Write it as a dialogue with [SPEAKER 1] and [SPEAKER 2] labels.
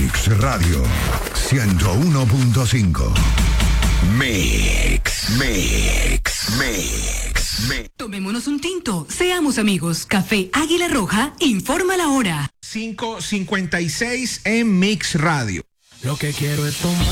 [SPEAKER 1] Mix Radio 101.5. Mix.
[SPEAKER 2] Tomémonos un tinto, seamos amigos. Café Águila Roja informa la hora.
[SPEAKER 3] 5:56 en Mix Radio.
[SPEAKER 4] Lo que quiero es tomar.